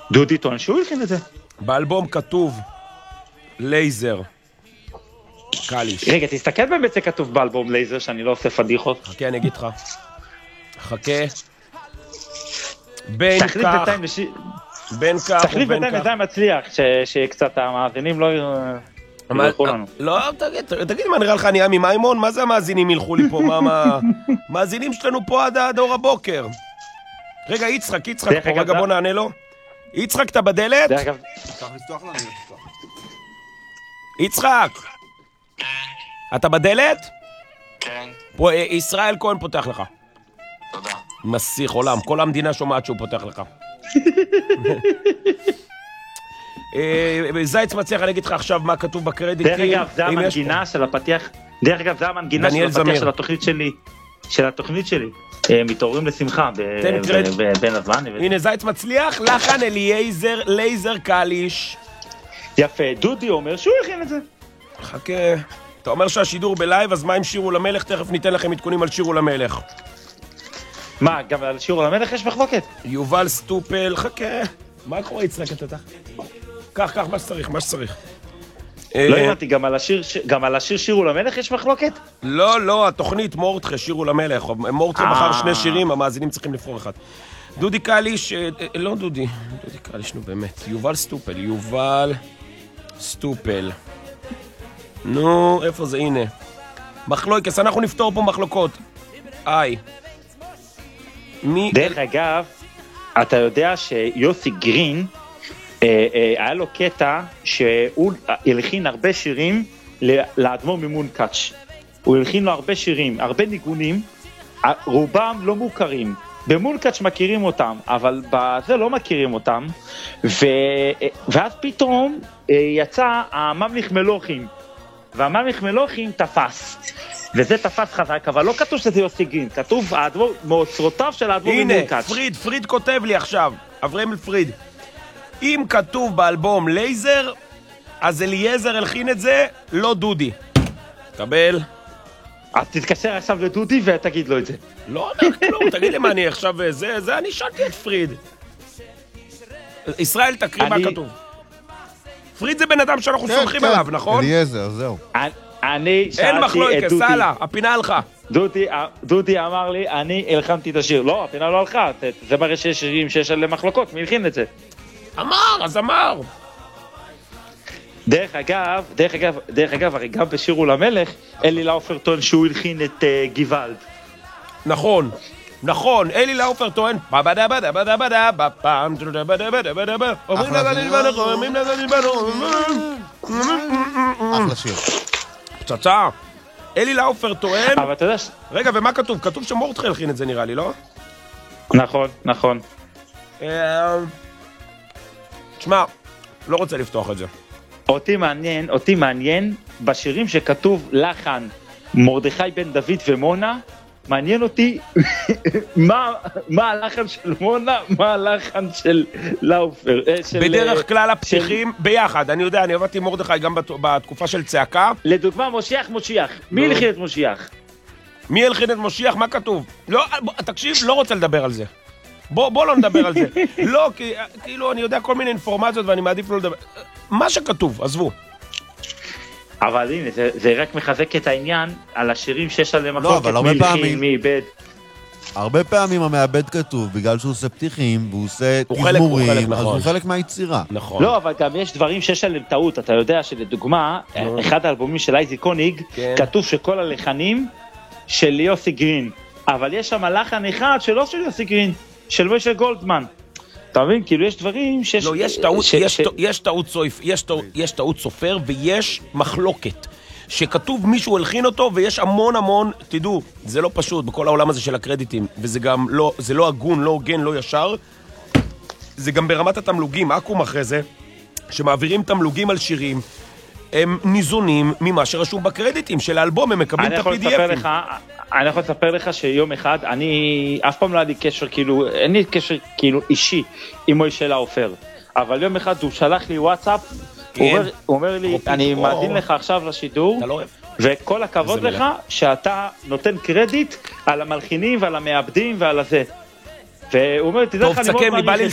דודי טוען שהוא הכין את זה. באלבום כתוב לייזר קליש. רגע, תסתכל באמת זה כתוב באלבום לייזר, שאני לא עושה פדיחות. חכה, אני אגיד לך. חכה. בין כך תחליף בינתיים לזה מצליח, שקצת המאזינים לא ילכו לנו. לא, תגיד מה נראה לך, אני עמי מימון? מה זה המאזינים ילכו לי פה? מאזינים שלנו פה עד אור הבוקר. רגע, יצחק, פה רגע בוא נענה לו. יצחק, אתה בדלת? צריך לפתוח לנו, יצחק! אתה בדלת? כן. פה ישראל כהן פותח לך. תודה. מסיך עולם, כל המדינה שומעת שהוא פותח לך. זייץ מצליח, אני אגיד לך עכשיו מה כתוב בקרדיטים. דרך אגב, זה המנגינה של הפתיח, של התוכנית שלי, מתעוררים לשמחה בין הזמן. הנה זייץ מצליח, לחן אליעזר לייזר קליש. יפה, דודי אומר שהוא הכין את זה. חכה, אתה אומר שהשידור בלייב, אז מה עם שירו למלך? תכף ניתן לכם עדכונים על שירו למלך. מה, גם על שירו למלך יש מחלוקת? יובל סטופל, חכה. מה קורה יצחק אתה? כך, מה שצריך. לא הבנתי, גם על השיר שירו למלך יש מחלוקת? לא, התוכנית מורדכה, שירו למלך. מורדכה בחר 2 שירים, המאזינים צריכים לבחור אחד. דודי קליש, לא דודי קליש, נו באמת. יובל סטופל. נו, איפה זה? הנה. מחלוקת, אנחנו נפתור פה מחלוקות. דרך אגב, אתה יודע שיוסי גרין, היה לו קטע שהוא הלחין הרבה שירים לאדמו"ר ממונקאץ'. הוא הלחין לו הרבה שירים, הרבה ניגונים, רובם לא מוכרים. במונקאץ' מכירים אותם, אבל בזה לא מכירים אותם. ואז פתאום יצא הממליך מלוכים, והממליך מלוכים תפס. וזה תפס חזק, אבל לא כתוב שזה יוסי גרין, כתוב מאוצרותיו של האדמו"ר ממונקאץ'. הנה, פריד כותב לי עכשיו, אברהם פריד. אם כתוב באלבום לייזר, אז אליעזר הלחין את זה, לא דודי. קבל. אז תתקשר עכשיו לדודי ותגיד לו את זה. לא אומר כלום, תגיד לי מה אני עכשיו, זה אני שאלתי את פריד. ישראל תקריא מה כתוב. פריד זה בן אדם שאנחנו סומכים עליו, נכון? אליעזר, זהו. אני שאלתי אין מחלוקת, סאלה, הפינה הלכה. דודי אמר לי, אני הלחנתי את השיר. לא, הפינה לא הלכה, זה מראה שיש שירים שיש עליהם מחלוקות, מי הלחין את זה? אמר. דרך אגב, הרי גם בשירו למלך, אלי לאופר טוען שהוא הלחין את גוואלד. נכון, אלי לאופר טוען אחלה שיר. פצצה. אלי לאופר טוען. אבל אתה יודע רגע, ומה כתוב? כתוב שמורדכה הלחין את זה נראה לי, לא? נכון. תשמע, לא רוצה לפתוח את זה. אותי מעניין בשירים שכתוב לחן מרדכי בן דוד ומונה, מעניין אותי מה הלחן של מונה, מה הלחן של לאופר. בדרך כלל הפתיחים ביחד, אני יודע, אני עבדתי מרדכי גם בתקופה של צעקה. לדוגמה מושיח, מי הלחין את מושיח? מי הלחין את מושיח? מה כתוב? לא, תקשיב, לא רוצה לדבר על זה. בוא לא נדבר על זה. לא, כי כאילו אני יודע כל מיני אינפורמציות ואני מעדיף לא לדבר. מה שכתוב, עזבו. אבל הנה, זה רק מחזק את העניין על השירים שיש עליהם מחלוקת, מי הלחין, מי איבד. הרבה פעמים המעבד כתוב, בגלל שהוא עושה פתיחים והוא עושה תזמורים, אז הוא חלק מהיצירה. נכון. לא, אבל גם יש דברים שיש עליהם טעות. אתה יודע שלדוגמה, אחד האלבומים של אייזי קוניג, כתוב שכל הלחנים של יוסי גרין, אבל יש שם לחן אחד שלא של יוסי גרין, של משה גולדמן. אתה מבין? כאילו יש דברים שיש... לא, יש טעות סופר ויש מחלוקת. שכתוב מישהו הלחין אותו ויש המון, תדעו, זה לא פשוט בכל העולם הזה של הקרדיטים, וזה גם לא, זה לא הגון, לא הוגן, לא ישר. זה גם ברמת התמלוגים, אקום אחרי זה, שמעבירים תמלוגים על שירים, הם ניזונים ממה שרשום בקרדיטים של האלבום, הם מקבלים את ה-PDFים. אני יכול לספר לך שיום אחד, אני אף פעם לא היה לי קשר, כאילו, אין לי קשר כאילו אישי עם מוישה לאופר, אבל יום אחד הוא שלח לי וואטסאפ, הוא אומר לי, אני מאזין לך עכשיו לשידור, וכל הכבוד לך שאתה נותן קרדיט על המלחינים ועל המעבדים ועל הזה. והוא אומר, תדע לך, אני מאוד מעריך